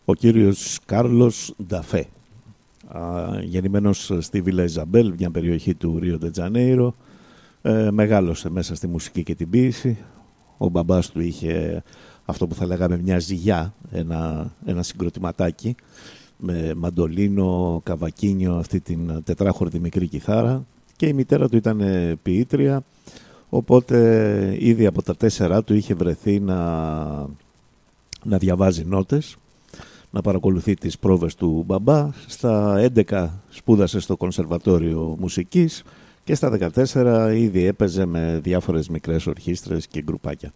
Ο κύριος Κάρλος Νταφέ, γεννημένος στη Βίλα Ιζαμπέλ, μια περιοχή του Ρίο ντε Τζανέιρο, μεγάλωσε μέσα στη μουσική και την ποίηση. Ο μπαμπάς του είχε αυτό που θα λέγαμε μια ζυγιά, ένα συγκροτηματάκι με μαντολίνο, καβακίνιο, αυτή την τετράχορδη μικρή κιθάρα, και η μητέρα του ήταν ποιήτρια, οπότε ήδη από τα 4 του είχε βρεθεί να διαβάζει νότες, να παρακολουθεί τις πρόβες του μπαμπά. Στα 11 σπούδασε στο Κονσερβατόριο Μουσικής και στα 14 ήδη έπαιζε με διάφορες μικρές ορχήστρες και γκρουπάκια.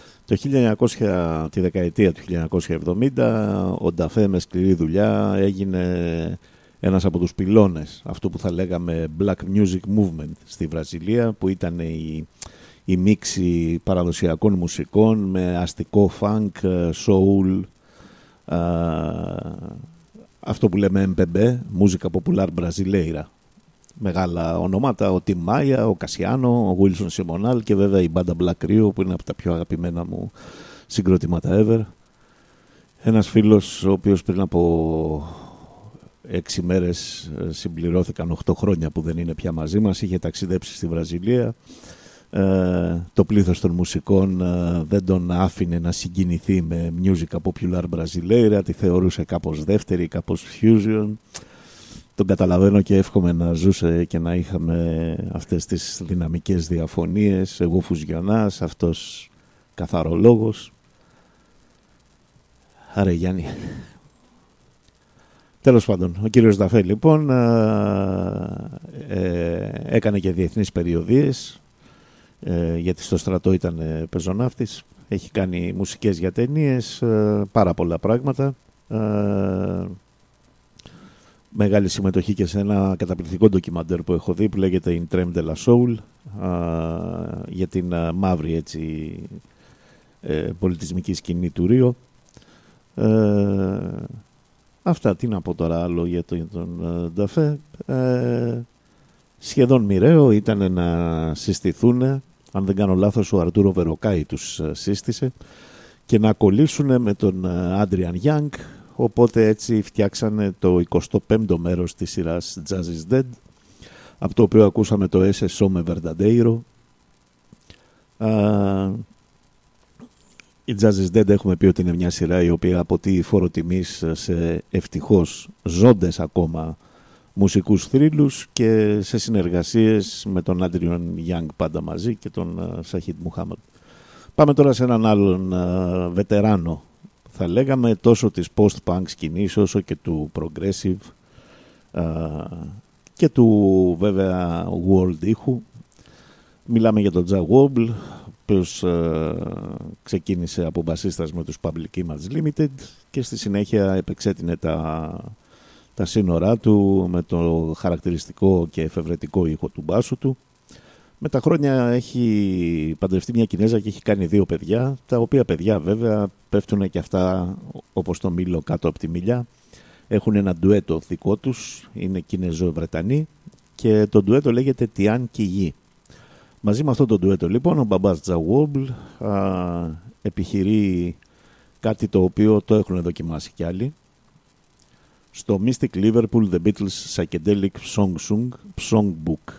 Τη δεκαετία του 1970 ο Νταφέ με σκληρή δουλειά έγινε ένας από τους πυλώνες αυτού που θα λέγαμε Black Music Movement στη Βραζιλία, που ήταν η μίξη παραδοσιακών μουσικών με αστικό funk, soul, αυτό που λέμε MPB, μούζικα popular brasileira. Μεγάλα ονόματα, ο Τιμ Μάια, ο Κασιάνο, ο Wilson Simonal και βέβαια η μπάντα Black Rio, που είναι από τα πιο αγαπημένα μου συγκροτήματα ever. Ένας φίλος ο οποίος πριν από 6 μέρες συμπληρώθηκαν 8 χρόνια που δεν είναι πια μαζί μας, είχε ταξιδέψει στη Βραζιλία. Το πλήθος των μουσικών δεν τον άφηνε να συγκινηθεί με music popular brasileira, τη θεωρούσε κάπως δεύτερη, κάπως fusion. Τον καταλαβαίνω και εύχομαι να ζούσε και να είχαμε αυτές τις δυναμικές διαφωνίες, εγώ φουζιονάς, αυτός καθαρολόγος. Άρε Γιάννη. Τέλος πάντων, ο κύριος Νταφέ λοιπόν έκανε και διεθνείς περιοδίες, γιατί στο στρατό ήταν πεζοναύτης, έχει κάνει μουσικές για ταινίες, πάρα πολλά πράγματα. Μεγάλη συμμετοχή και σε ένα καταπληκτικό ντοκιμαντέρ που έχω δει που λέγεται In Trem de la Soul, για την μαύρη έτσι, πολιτισμική σκηνή του Ρίο. Αυτά, τι να πω τώρα άλλο για τον Νταφέ. Σχεδόν μοιραίο ήταν να συστηθούν, αν δεν κάνω λάθος ο Αρτούρο Βεροκάη τους σύστησε, και να κολλήσουν με τον Άντριαν Γιάνγκ. Οπότε έτσι φτιάξανε το 25ο μέρος της σειράς Jazz is Dead, από το οποίο ακούσαμε το Ese Some Verdadeiro. Η Jazz is Dead έχουμε πει ότι είναι μια σειρά η οποία αποτείει φόρο τιμής σε ευτυχώς ζώντες ακόμα μουσικούς θρύλους και σε συνεργασίες με τον Άντριον Γιάνγκ πάντα μαζί και τον Σαχίτ Μουχάμαντ. Πάμε τώρα σε έναν άλλον βετεράνο, θα λέγαμε, τόσο της post-punk σκηνής όσο και του progressive και του βέβαια world ήχου. Μιλάμε για τον Jack Wobble, ο οποίος ξεκίνησε από μπασίστας με τους Public Image Limited και στη συνέχεια επεξέτεινε τα σύνορά του με το χαρακτηριστικό και εφευρετικό ήχο του μπάσου του. Με τα χρόνια έχει παντρευτεί μια Κινέζα και έχει κάνει 2 παιδιά, τα οποία παιδιά βέβαια πέφτουν και αυτά όπως το μήλο κάτω από τη μιλιά. Έχουν ένα ντουέτο δικό τους, είναι Κινέζο-Βρετανοί, και το ντουέτο λέγεται Τιάν Κιγί. Μαζί με αυτό το ντουέτο λοιπόν ο μπαμπάς Τζαουόμπλ επιχειρεί κάτι το οποίο το έχουν δοκιμάσει κι άλλοι. Στο Mystic Liverpool The Beatles Psychedelic Songbook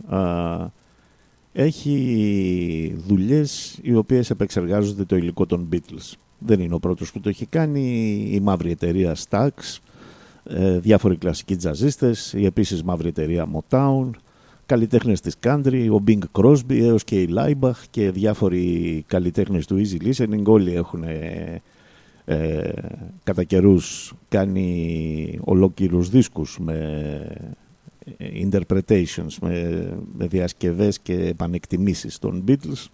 έχει δουλειές οι οποίες επεξεργάζονται το υλικό των Beatles. Δεν είναι ο πρώτος που το έχει κάνει, η μαύρη εταιρεία Stax, διάφοροι κλασικοί τζαζίστες, η επίσης μαύρη εταιρεία Motown, καλλιτέχνες της Country, ο Bing Crosby έως και η Laibach και διάφοροι καλλιτέχνες του Easy Listening. Όλοι έχουν κατά καιρούς κάνει ολόκληρους δίσκους με interpretations, με διασκευές και επανεκτιμήσεις των Beatles.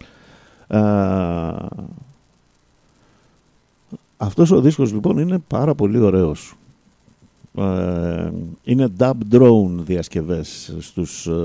Αυτός ο δίσκος λοιπόν είναι πάρα πολύ ωραίος. Είναι dub drone διασκευές στους